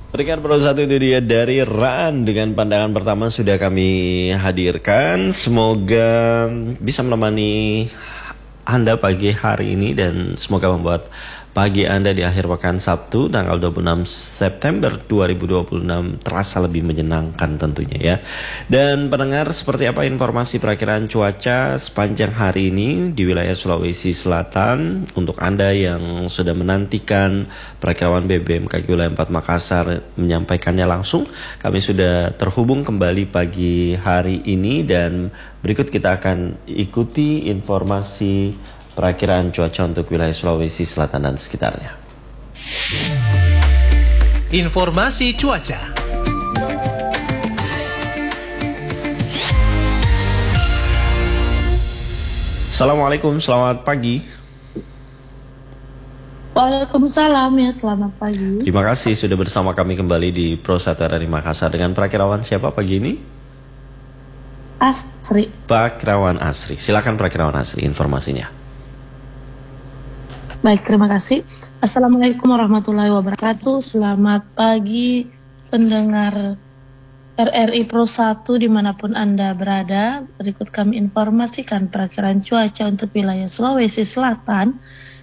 Peringkat Pro 1 itu dia dari Ran. Dengan pandangan pertama sudah kami hadirkan. Semoga bisa menemani Anda pagi hari ini dan semoga membuat pagi Anda di akhir pekan Sabtu tanggal 26 September 2026 terasa lebih menyenangkan tentunya ya. Dan pendengar, seperti apa informasi perakiraan cuaca sepanjang hari ini di wilayah Sulawesi Selatan untuk Anda yang sudah menantikan perakiraan BBMKG wilayah 4 Makassar menyampaikannya langsung. Kami sudah terhubung kembali pagi hari ini dan berikut kita akan ikuti informasi perakiraan cuaca untuk wilayah Sulawesi Selatan dan sekitarnya. Informasi cuaca. Assalamualaikum, selamat pagi. Waalaikumsalam ya, selamat pagi. Terima kasih sudah bersama kami kembali di Pro 1 dari Makassar. Dengan perakirawan siapa pagi ini? Asri. Perakirawan Asri. Silakan perakirawan Asri informasinya. Baik, terima kasih. Assalamualaikum warahmatullahi wabarakatuh. Selamat pagi pendengar RRI Pro 1 dimanapun Anda berada. Berikut kami informasikan perakiraan cuaca untuk wilayah Sulawesi Selatan